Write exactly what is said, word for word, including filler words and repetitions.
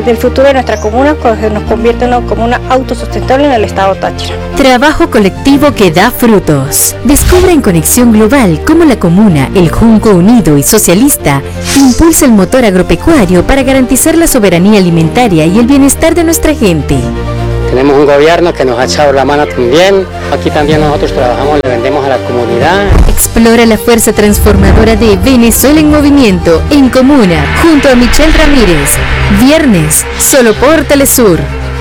del futuro de nuestra comuna, que nos convierte en una comuna autosustentable en el estado Táchira. Trabajo colectivo que da frutos. Descubre en Conexión Global cómo la comuna, el Junco Unido y Socialista, impulsa el motor agropecuario para garantizar la soberanía alimentaria y el bienestar de nuestra gente. Tenemos un gobierno que nos ha echado la mano también. Aquí también nosotros trabajamos, le vendemos a la comunidad. Explora la fuerza transformadora de Venezuela en Movimiento, en Comuna, junto a Michelle Ramírez. Viernes, solo por Telesur.